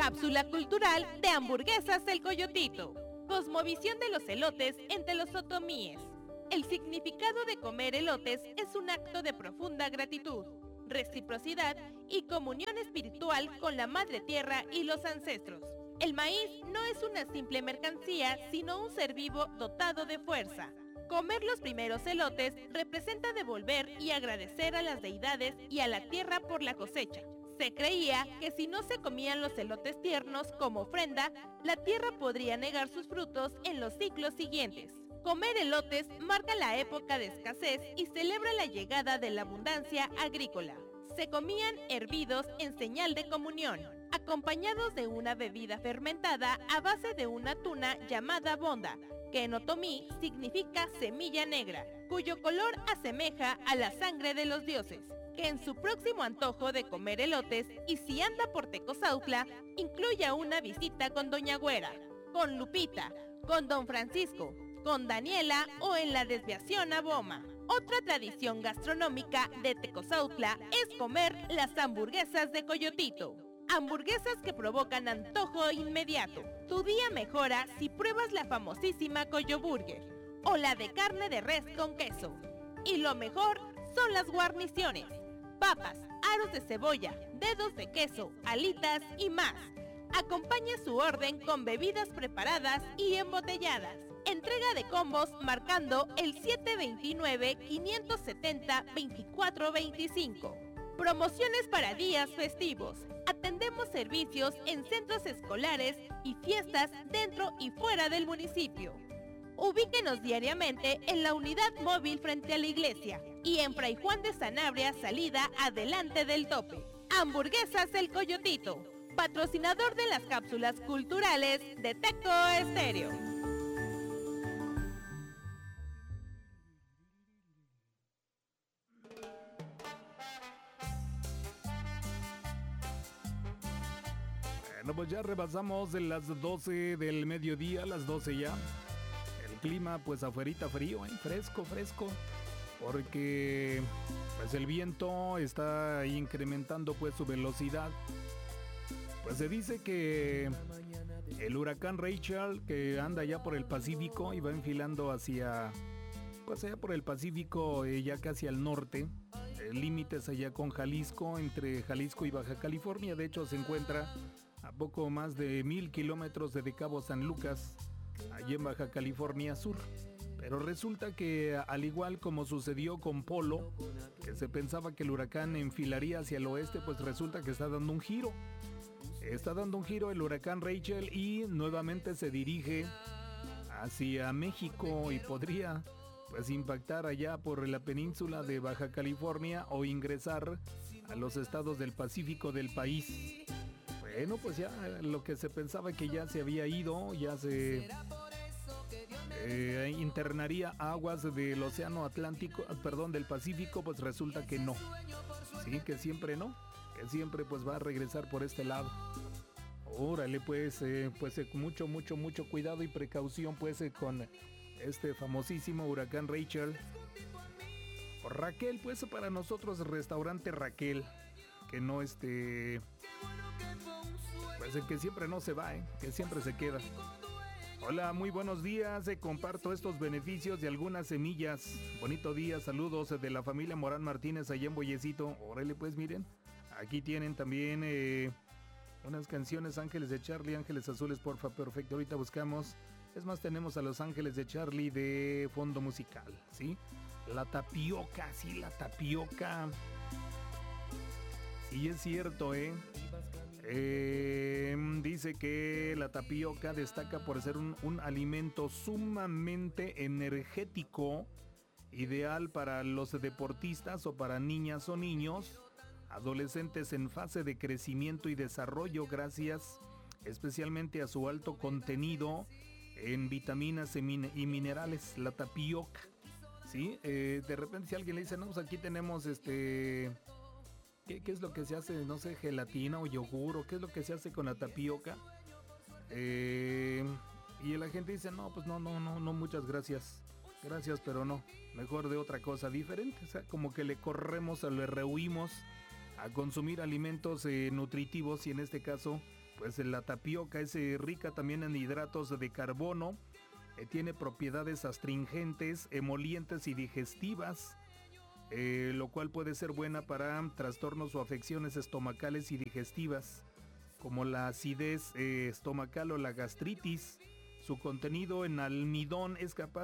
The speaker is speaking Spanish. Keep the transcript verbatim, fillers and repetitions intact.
Cápsula cultural de Hamburguesas El Coyotito. Cosmovisión de los elotes entre los otomíes. El significado de comer elotes es un acto de profunda gratitud, reciprocidad y comunión espiritual con la madre tierra y los ancestros. El maíz no es una simple mercancía, sino un ser vivo dotado de fuerza. Comer los primeros elotes representa devolver y agradecer a las deidades y a la tierra por la cosecha. Se creía que si no se comían los elotes tiernos como ofrenda, la tierra podría negar sus frutos en los ciclos siguientes. Comer elotes marca la época de escasez y celebra la llegada de la abundancia agrícola. Se comían hervidos en señal de comunión, acompañados de una bebida fermentada a base de una tuna llamada bonda, que en otomí significa semilla negra, cuyo color asemeja a la sangre de los dioses. Que en su próximo antojo de comer elotes, y si anda por Tecozautla, incluya una visita con Doña Güera, con Lupita, con Don Francisco, con Daniela o en la desviación a Boma. Otra tradición gastronómica de Tecozautla es comer las hamburguesas de Coyotito. Hamburguesas que provocan antojo inmediato. Tu día mejora si pruebas la famosísima Coyoburger o la de carne de res con queso. Y lo mejor son las guarniciones. Papas, aros de cebolla, dedos de queso, alitas y más. Acompañe su orden con bebidas preparadas y embotelladas. Entrega de combos marcando el siete veintinueve, quinientos setenta, veinticuatro veinticinco. Promociones para días festivos. Atendemos servicios en centros escolares y fiestas dentro y fuera del municipio. Ubíquenos diariamente en la unidad móvil frente a la iglesia y en Fray Juan de Sanabria, salida adelante del tope. Hamburguesas El Coyotito, patrocinador de las cápsulas culturales de Teco Estéreo. Bueno, pues ya rebasamos de las doce del mediodía, las doce ya. El clima pues afuerita frío, ¿eh? fresco, fresco, porque pues el viento está incrementando pues su velocidad. Pues se dice que el huracán Rachel, que anda ya por el Pacífico y va enfilando hacia, pues allá por el Pacífico, eh, ya casi al norte, eh, límites allá con Jalisco, entre Jalisco y Baja California. De hecho se encuentra a poco más de mil kilómetros de Cabo San Lucas, allí en Baja California Sur. Pero resulta que, al igual como sucedió con Polo, que se pensaba que el huracán enfilaría hacia el oeste, pues resulta que está dando un giro. Está dando un giro el huracán Rachel y nuevamente se dirige hacia México y podría pues impactar allá por la península de Baja California o ingresar a los estados del Pacífico del país. Bueno, pues ya lo que se pensaba que ya se había ido, ya se eh, internaría aguas del océano Atlántico, perdón, del Pacífico, pues resulta que no. Sí, que siempre no, que siempre pues va a regresar por este lado. Órale, pues, eh, pues eh, mucho, mucho, mucho cuidado y precaución pues eh, con este famosísimo huracán Rachel. O Raquel, pues para nosotros restaurante Raquel, que no este... Pues el que siempre no se va, ¿eh? Que siempre se queda. Hola, muy buenos días. Eh, comparto estos beneficios de algunas semillas. Bonito día, saludos de la familia Morán Martínez allá en Boyecito. Órale, pues miren. Aquí tienen también eh, unas canciones, Ángeles de Charlie, Ángeles Azules, porfa, perfecto. Ahorita buscamos. Es más, tenemos a los Ángeles de Charlie de fondo musical, ¿sí? La tapioca, sí, la tapioca. Sí, es cierto, ¿eh? Eh, dice que la tapioca destaca por ser un, un alimento sumamente energético, ideal para los deportistas o para niñas o niños, adolescentes en fase de crecimiento y desarrollo, gracias especialmente a su alto contenido en vitaminas y, min- y minerales. La tapioca, ¿sí? Eh, de repente si alguien le dice, no, pues aquí tenemos este... ¿Qué, ¿Qué es lo que se hace? No sé, gelatina o yogur, o qué es lo que se hace con la tapioca. Eh, y la gente dice, no, pues no, no, no, no, muchas gracias. Gracias, pero no. Mejor de otra cosa diferente. O sea, como que le corremos o le rehuimos a consumir alimentos eh, nutritivos y en este caso pues la tapioca es eh, rica también en hidratos de carbono, eh, tiene propiedades astringentes, emolientes y digestivas, eh, lo cual puede ser buena para trastornos o afecciones estomacales y digestivas, como la acidez eh, estomacal o la gastritis. Su contenido en almidón es capaz